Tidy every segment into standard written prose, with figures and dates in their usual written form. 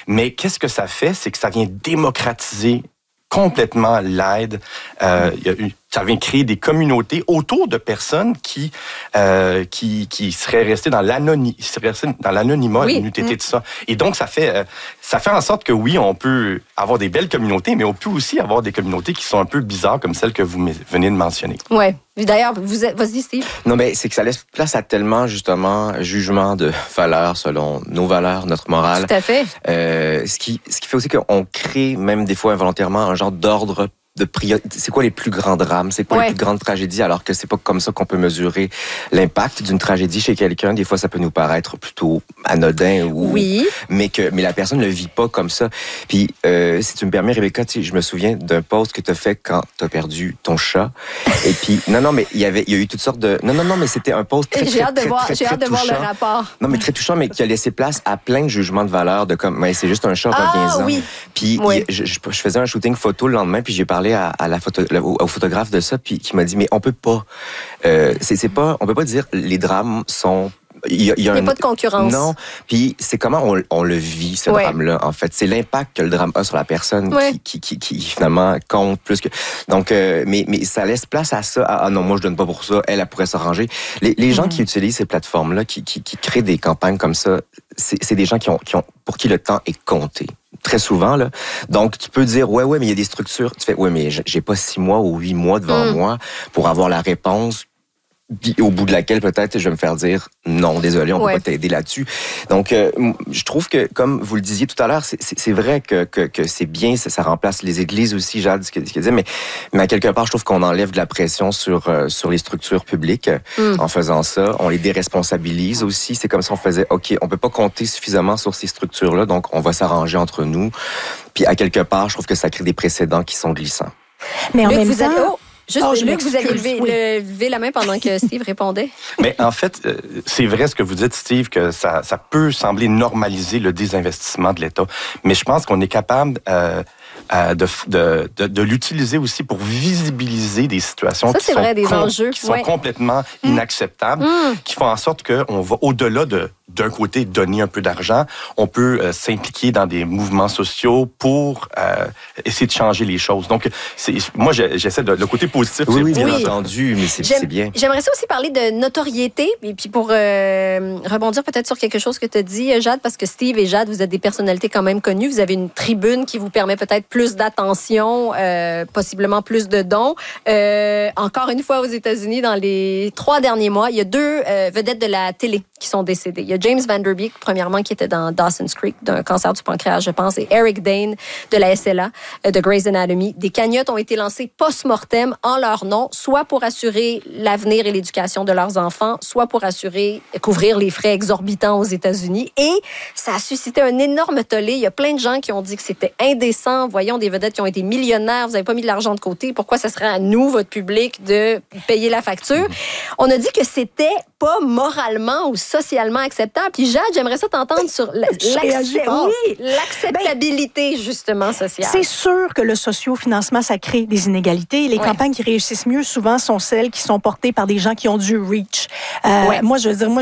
Mais qu'est-ce que ça fait? C'est que ça vient démocratiser complètement l'aide. Ça vient créer des communautés autour de personnes qui seraient restées dans l'anonymat, oui. n'eût été de ça. Et donc, ça fait en sorte que oui, on peut avoir des belles communautés, mais on peut aussi avoir des communautés qui sont un peu bizarres, comme celle que vous venez de mentionner. Oui. D'ailleurs, vas-y, Steve. Non, mais c'est que ça laisse place à tellement, justement, jugement de valeurs selon nos valeurs, notre morale. Tout à fait. Ce qui fait aussi qu'on crée, même des fois involontairement, un genre d'ordre de priorité. C'est quoi les plus grands drames? C'est quoi les plus grandes tragédies? Alors que c'est pas comme ça qu'on peut mesurer l'impact d'une tragédie chez quelqu'un. Des fois, ça peut nous paraître plutôt anodin mais la personne ne le vit pas comme ça. Puis, si tu me permets, Rebecca, je me souviens d'un post que tu as fait quand tu as perdu ton chat. Et puis, non, mais il y a eu toutes sortes de... Non, mais c'était un post très, j'ai hâte de voir le rapport. Non, mais très touchant, mais qui a laissé place à plein de jugements de valeur de comme, mais c'est juste un chat, reviens-en. Oui. Puis, je faisais un shooting photo le lendemain, puis j'ai parlé au photographe de ça, puis qui m'a dit, mais on peut pas... on peut pas dire les drames sont... Il y a pas de concurrence. Non. Puis c'est comment on le vit, ce drame-là, en fait. C'est l'impact que le drame a sur la personne qui finalement compte plus que... Donc, mais ça laisse place à ça. Ah non, moi, je donne pas pour ça. Elle pourrait s'arranger. Les gens qui utilisent ces plateformes-là, qui créent des campagnes comme ça, c'est des gens pour qui le temps est compté. Très souvent, là. Donc, tu peux dire, ouais, mais il y a des structures. Tu fais, ouais, mais j'ai pas 6 mois ou 8 mois devant moi pour avoir la réponse. Puis au bout de laquelle, peut-être, je vais me faire dire non, désolé, on peut pas t'aider là-dessus. Donc, je trouve que, comme vous le disiez tout à l'heure, c'est vrai que c'est bien, ça remplace les églises aussi, Jade, ce qu'elle disait, mais à quelque part, je trouve qu'on enlève de la pression sur les structures publiques en faisant ça. On les déresponsabilise aussi. C'est comme si on faisait, OK, on peut pas compter suffisamment sur ces structures-là, donc on va s'arranger entre nous. Puis à quelque part, je trouve que ça crée des précédents qui sont glissants. Mais en même temps... Luc, vous avez levé la main pendant que Steve répondait. Mais en fait, c'est vrai ce que vous dites, Steve, que ça peut sembler normaliser le désinvestissement de l'État. Mais je pense qu'on est capable de l'utiliser aussi pour visibiliser des situations qui sont complètement inacceptables, qui font en sorte qu'on va au-delà d'un côté donner un peu d'argent, on peut s'impliquer dans des mouvements sociaux pour essayer de changer les choses. Donc, moi, j'essaie de le côté positif. Oui, bien entendu, mais c'est bien. J'aimerais ça aussi parler de notoriété, et puis pour rebondir peut-être sur quelque chose que tu as dit, Jade, parce que Steve et Jade, vous êtes des personnalités quand même connues, vous avez une tribune qui vous permet peut-être plus d'attention, possiblement plus de dons. Encore une fois, aux États-Unis, dans les 3 derniers mois, il y a 2 vedettes de la télé qui sont décédées. Il y a James Van Der Beek, premièrement, qui était dans Dawson's Creek, d'un cancer du pancréas, je pense, et Eric Dane de la SLA, de Grey's Anatomy. Des cagnottes ont été lancées post-mortem en leur nom, soit pour assurer l'avenir et l'éducation de leurs enfants, soit pour couvrir les frais exorbitants aux États-Unis. Et ça a suscité un énorme tollé. Il y a plein de gens qui ont dit que c'était indécent. Voyons des vedettes qui ont été millionnaires, vous n'avez pas mis de l'argent de côté. Pourquoi ça serait à nous, votre public, de payer la facture? On a dit que c'était pas moralement ou socialement acceptable. Puis Jade, j'aimerais ça t'entendre sur l'acceptabilité, justement, sociale. C'est sûr que le socio-financement, ça crée des inégalités. Les campagnes qui réussissent mieux, souvent, sont celles qui sont portées par des gens qui ont du reach. Moi, je veux dire,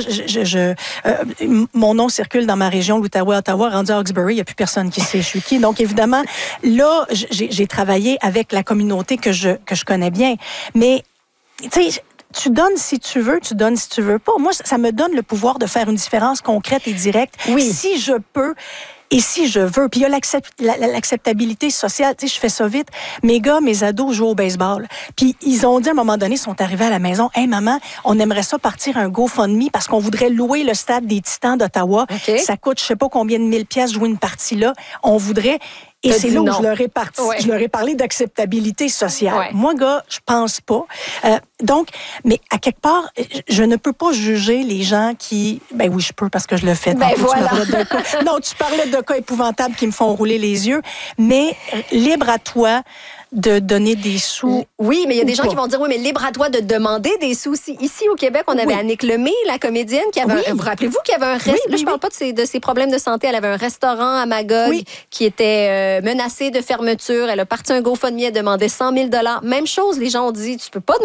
mon nom circule dans ma région, l'Outaouais, Ottawa, rendu à Hawkesbury, il n'y a plus personne qui sait je suis qui. Donc, évidemment, là, j'ai travaillé avec la communauté que je connais bien. Mais, tu sais, tu donnes si tu veux, tu donnes si tu veux pas. Moi, ça me donne le pouvoir de faire une différence concrète et directe. Si je peux et si je veux. Puis il y a l'acceptabilité sociale. Tu sais, je fais ça vite. Mes gars, mes ados jouent au baseball. Puis ils ont dit à un moment donné, ils sont arrivés à la maison, « Hey, maman, on aimerait ça partir un GoFundMe parce qu'on voudrait louer le stade des Titans d'Ottawa. Okay. Ça coûte je sais pas combien de 1000 pièces jouer une partie là. On voudrait... » Et c'est là où je leur ai parlé d'acceptabilité sociale. Moi, gars, je pense pas. Donc, mais à quelque part, je ne peux pas juger les gens qui... Ben oui, je peux parce que je le fais. Ben voilà. Tu parlais de cas épouvantables qui me font rouler les yeux, mais libre à toi de donner des sous. Oui, mais il y a des gens qui vont dire, oui, mais libre à toi de demander des sous. Ici, au Québec, on avait Annick Lemay, la comédienne, qui avait vous rappelez-vous qu'il y avait un restaurant? Là, je parle pas de ses problèmes de santé. Elle avait un restaurant à Magog qui était menacé de fermeture. Elle a parti un GoFundMe, elle demandait 100 000 $. Même chose, les gens ont dit, tu peux pas demander ça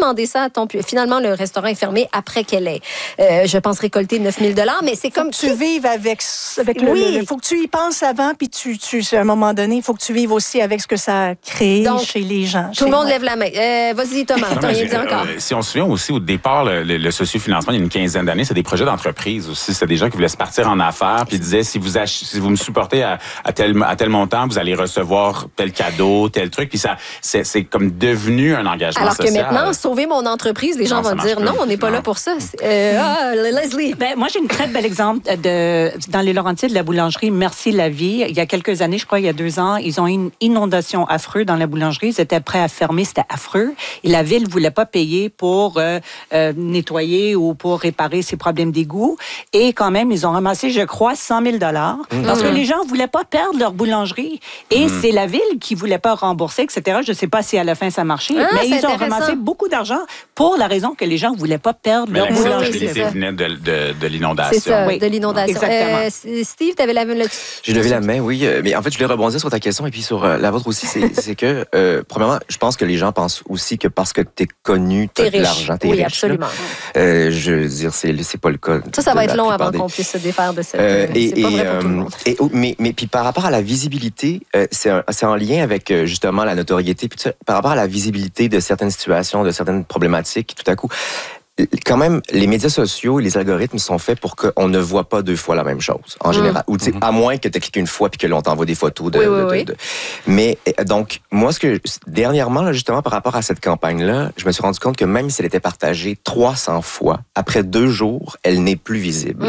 Finalement, le restaurant est fermé après qu'elle ait, je pense, récolté 9 000 $. Mais c'est comme... tu vives avec il faut que tu y penses avant, puis à un moment donné, il faut que tu vives aussi avec ce que ça a créé chez les gens. Tout le monde lève la main. Vas-y, Thomas, t'as rien dit encore. Si on se souvient aussi, au départ, le sociofinancement, il y a une quinzaine d'années, c'est des projets d'entreprise aussi. C'est des gens qui voulaient se partir en affaires, puis ils disaient, si vous me supportez à tel montant, vous allez recevoir tel cadeau, tel truc. Puis ça, c'est comme devenu un engagement alors social. Alors que maintenant, sauver mon entreprise, les gens vont dire, non, on n'est pas là pour ça. Leslie. Moi, j'ai un très bel exemple dans les Laurentides de la boulangerie Merci la Vie. Il y a quelques années, je crois, il y a 2 ans, ils ont eu une inondation affreuse dans la boulangerie. Ils étaient prêts à fermer, c'était affreux. Et la ville ne voulait pas payer pour nettoyer ou pour réparer ces problèmes d'égout. Et quand même, ils ont ramassé, je crois, 100 000 $ parce que les gens ne voulaient pas perdre leur boulangerie. Et c'est la ville qui ne voulait pas rembourser, etc. Je ne sais pas si à la fin ça marchait, mais ils ont ramassé beaucoup d'argent pour la raison que les gens ne voulaient pas perdre leur boulangerie. L'acceptabilité venait de l'inondation. C'est ça, de l'inondation. Steve, tu avais la main là-dessus. J'ai levé la main, oui. Mais en fait, je voulais rebondir sur ta question et puis sur la vôtre aussi. C'est que, premièrement, je pense que les gens pensent aussi que parce que t'es connu, t'as de l'argent, t'es riche. Oui, absolument. Je veux dire, c'est pas le cas. Ça va être long avant qu'on puisse se défaire de cette... c'est pas vrai pour tout le monde. Mais puis par rapport à la visibilité, c'est en lien avec justement la notoriété. Puis par rapport à la visibilité de certaines situations, de certaines problématiques, tout à coup, quand même, les médias sociaux et les algorithmes sont faits pour qu'on ne voit pas 2 fois la même chose, en général. Ou, à moins que tu aies cliqué une fois puis que l'on t'envoie des photos de... Mais donc, moi, dernièrement, là, justement, par rapport à cette campagne-là, je me suis rendu compte que même si elle était partagée 300 fois, après 2 jours, elle n'est plus visible.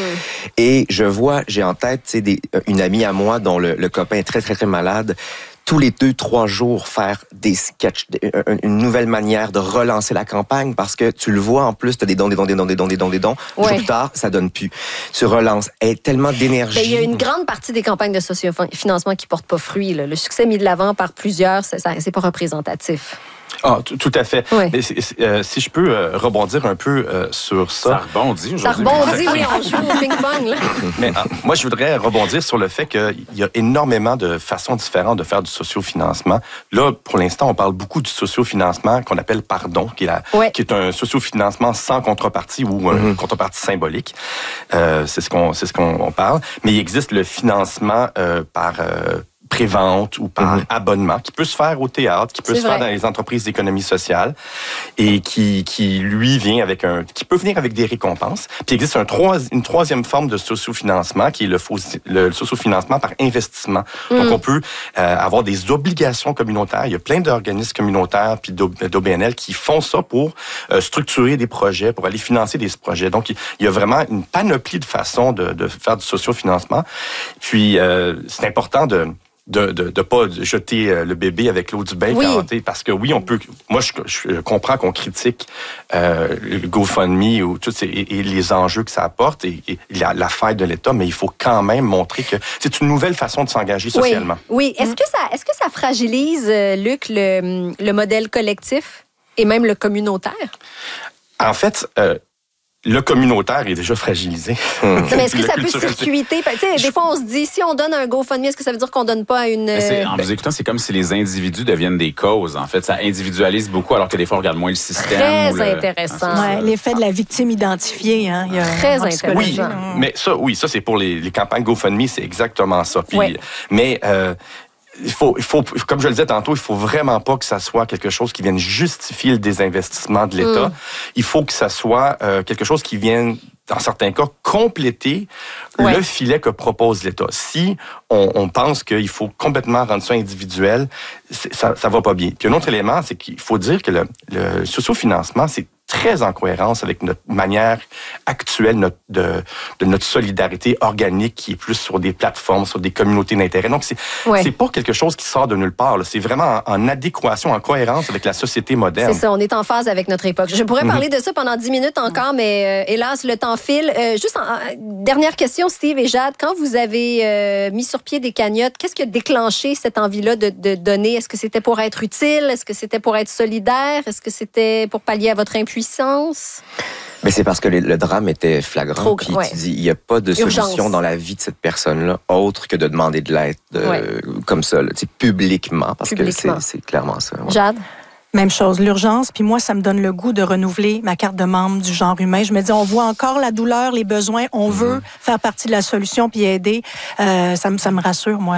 Et j'ai en tête une amie à moi dont le copain est très, très, très malade. Tous les 2-3 jours, faire des sketchs, une nouvelle manière de relancer la campagne, parce que tu le vois, en plus, tu as des dons. Jour plus tard, ça donne plus. Tu relances. Et tellement d'énergie. Il y a une grande partie des campagnes de sociofinancement qui portent pas fruit. Là. Le succès mis de l'avant par plusieurs, c'est pas représentatif. Ah, tout à fait. Oui. Mais si je peux rebondir un peu sur ça. Ça rebondit aujourd'hui. Ça rebondit, oui, on joue au ping-pong. Mais moi, je voudrais rebondir sur le fait qu'il y a énormément de façons différentes de faire du sociofinancement. Là, pour l'instant, on parle beaucoup du sociofinancement qu'on appelle pardon, qui est un sociofinancement sans contrepartie ou une contrepartie symbolique. C'est ce qu'on parle. Mais il existe le financement par... prévente ou par abonnement, qui peut se faire au théâtre, qui peut se faire dans les entreprises d'économie sociale et qui lui vient qui peut venir avec des récompenses. Puis il existe une troisième forme de sociofinancement qui est le sociofinancement par investissement. Donc on peut avoir des obligations communautaires. Il y a plein d'organismes communautaires puis d'OBNL qui font ça pour structurer des projets, pour aller financer des projets. Donc il y a vraiment une panoplie de façons de faire du sociofinancement. Puis c'est important de pas jeter le bébé avec l'eau du bain, parce que oui, on peut... Moi, je comprends qu'on critique le GoFundMe ou tout et les enjeux que ça apporte et la faille de l'État, mais il faut quand même montrer que c'est une nouvelle façon de s'engager socialement. Oui. Est-ce que ça fragilise, Luc, le modèle collectif et même le communautaire? En fait... le communautaire est déjà fragilisé. Mais est-ce que ça peut circuiter? Des fois, on se dit, si on donne un GoFundMe, est-ce que ça veut dire qu'on donne pas à une... En vous écoutant, c'est comme si les individus deviennent des causes. En fait, ça individualise beaucoup, alors que des fois, on regarde moins le système. Très intéressant. L'effet de la victime identifiée. Très intéressant. Oui, ça, c'est pour les campagnes GoFundMe, c'est exactement ça. Puis, mais... Il faut, comme je le disais tantôt, il faut vraiment pas que ça soit quelque chose qui vienne justifier le désinvestissement de l'État. Il faut que ça soit quelque chose qui vienne, dans certains cas, compléter le filet que propose l'État. Si on pense qu'il faut complètement rendre ça individuel, ça va pas bien. Puis un autre élément, c'est qu'il faut dire que le sociofinancement, c'est très en cohérence avec notre manière actuelle de notre solidarité organique qui est plus sur des plateformes, sur des communautés d'intérêt. Donc, c'est pas quelque chose qui sort de nulle part. Là. C'est vraiment en adéquation, en cohérence avec la société moderne. C'est ça, on est en phase avec notre époque. Je pourrais parler de ça pendant 10 minutes encore, mais hélas, le temps file. Dernière question, Steve et Jade. Quand vous avez mis sur pied des cagnottes, qu'est-ce qui a déclenché cette envie-là de donner? Est-ce que c'était pour être utile? Est-ce que c'était pour être solidaire? Est-ce que c'était pour pallier à votre impuissance? Mais c'est parce que le drame était flagrant. Puis tu dis, il n'y a pas de solution dans la vie de cette personne-là autre que de demander de l'aide comme ça, publiquement, parce que c'est clairement ça. Jade? Même chose, l'urgence. Puis moi, ça me donne le goût de renouveler ma carte de membre du genre humain. Je me dis, on voit encore la douleur, les besoins. On veut faire partie de la solution puis aider. Ça me rassure, moi.